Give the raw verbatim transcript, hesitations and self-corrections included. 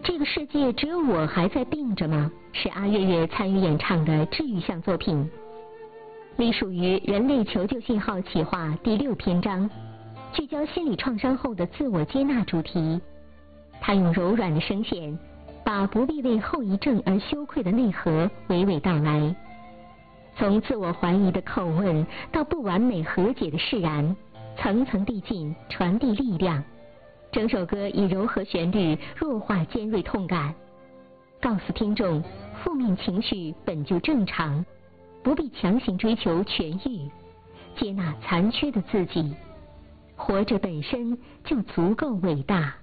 这个世界只有我还在病着吗？是阿月月参与演唱的治愈向作品，隶属于人类求救信号企划第六篇章，聚焦心理创伤后的自我接纳主题。他用柔软的声线，把不必为后遗症而羞愧的内核娓娓道来，从自我怀疑的叩问到不完美和解的释然，层层递进，传递力量。整首歌以柔和旋律弱化尖锐痛感，告诉听众负面情绪本就正常，不必强行追求痊愈，接纳残缺的自己，活着本身就足够伟大。